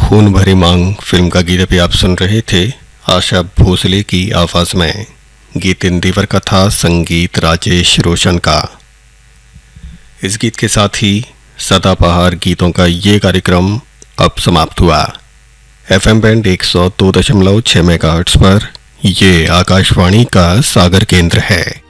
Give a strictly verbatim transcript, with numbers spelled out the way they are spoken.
खून भरी मांग फिल्म का गीत भी आप सुन रहे थे आशा भोसले की आवाज में। गीत इंदिवर का था, संगीत राजेश रोशन का। इस गीत के साथ ही सदाबहार गीतों का ये कार्यक्रम अब समाप्त हुआ। एफएम बैंड एक सौ दो दशमलव छह मेगाहर्ट्ज पर यह आकाशवाणी का सागर केंद्र है।